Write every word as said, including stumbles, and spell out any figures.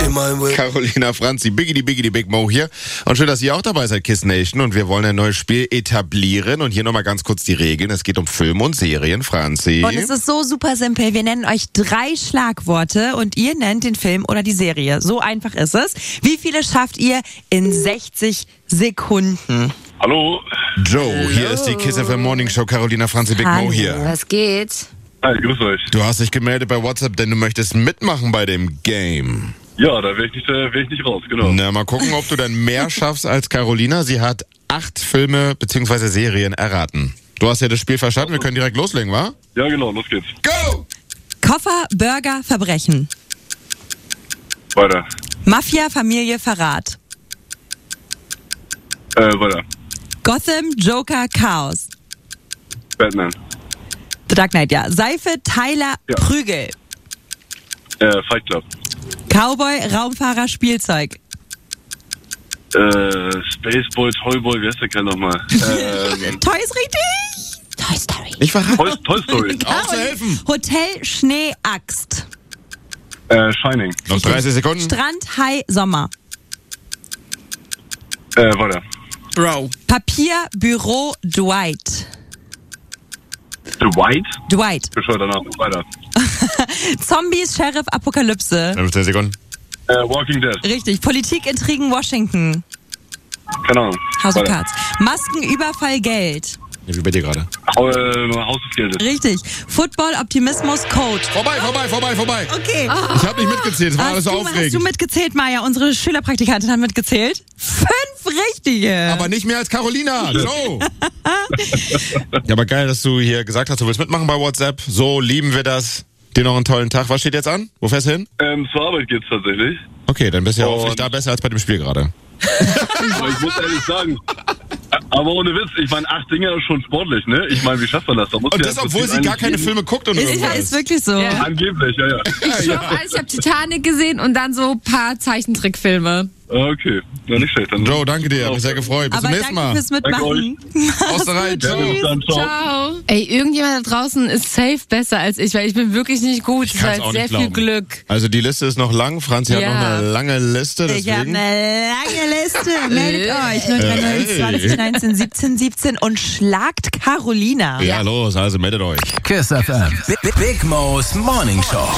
my way. Carolina Franzi, Biggity Biggity Big Mo hier. Und schön, dass ihr auch dabei seid, Kiss Nation. Und wir wollen ein neues Spiel etablieren. Und hier nochmal ganz kurz die Regeln. Es geht um Filme und Serien, Franzi. Und es ist so super simpel. Wir nennen euch drei Schlagworte und ihr nennt den Film oder die Serie. So einfach ist es. Wie viele schafft ihr in sechzig Sekunden? Hallo. Joe, hier ist die Kiss F M Morning Show. Carolina Franzi, Big Hallo. Mo hier. Was geht? Hi, grüß euch. Du hast dich gemeldet bei WhatsApp, denn du möchtest mitmachen bei dem Game. Ja, da wäre ich, nicht, äh, wär ich nicht raus, genau. Na, mal gucken, ob du dann mehr schaffst als Carolina. Sie hat acht Filme bzw. Serien erraten. Du hast ja das Spiel verstanden, wir können direkt loslegen, wa? Ja, genau, los geht's. Go! Koffer, Burger, Verbrechen. Weiter. Mafia, Familie, Verrat. Äh, weiter. Gotham, Joker, Chaos. Batman. The Dark Knight, ja. Seife, Tyler, Ja. Prügel. Äh, Fight Club. Cowboy, Raumfahrer, Spielzeug. Äh, Spaceball, Toyboy, wie heißt der Kerl nochmal? Ähm, Toy ist richtig. Toy Story. Ich verrate. Toy, Toy Story. Auch zu helfen. Hotel, Schnee, Axt. Äh, Shining. Noch dreißig Sekunden. Strand, Hai, Sommer. Äh, weiter. Bro. Papier, Büro, Dwight. Dwight? Dwight. Bescheuerter Name. Weiter. Zombies, Sheriff, Apokalypse. fünfzehn Sekunden. Äh, Walking Dead. Richtig. Politik, Intrigen, Washington. Keine Ahnung. House of Weiter. Cards. Masken, Überfall, Geld. Ja, wie bei dir gerade. Äh, Haus des Geldes. Richtig. Football, Optimismus, Coach. Vorbei, vorbei, vorbei, vorbei. Okay. Ich habe nicht mitgezählt, es war alles Hast so du, hast aufregend. du mitgezählt, Maja? Unsere Schülerpraktikantin hat mitgezählt. Fünf richtige. Aber nicht mehr als Carolina. So. Ja, aber geil, dass du hier gesagt hast, du willst mitmachen bei WhatsApp. So lieben wir das. Dir noch einen tollen Tag. Was steht jetzt an? Wo fährst du hin? Ähm, zur Arbeit geht's tatsächlich. Okay, dann bist du ja hoffentlich Und- da besser als bei dem Spiel gerade. Aber ich muss ehrlich sagen, aber ohne Witz, ich meine, acht Dinger ist schon sportlich, ne? Ich meine, wie schafft man das? Da muss Und ja das, im obwohl Prinzip sie gar eigentlich keine jeden- Filme guckt und Ist, irgendwas. ist wirklich so. Ja. Angeblich, ja, ja. Ich schwör, ich habe Titanic gesehen und dann so ein paar Zeichentrickfilme. Okay, ja, nicht schlecht. Dann Joe, danke dir, hab mich sehr gefreut. Bis Aber zum nächsten danke Mal. fürs Mitmachen. Aus der Reihe, Gerne, bis ciao. dann, ciao. Ciao. Ey, irgendjemand da draußen ist safe besser als ich, weil ich bin wirklich nicht gut. Ich Das kann's war auch sehr nicht viel glauben. Glück. Also die Liste ist noch lang. Franzi hat Ja. noch eine lange Liste. Ich habe Deswegen. eine lange Liste. Meldet euch. null drei null Hey. zwanzig neunzehn siebzehn siebzehn und schlagt Carolina. Ja, los, also meldet euch. Kiss F M. Big, Big Mo's Morning Show.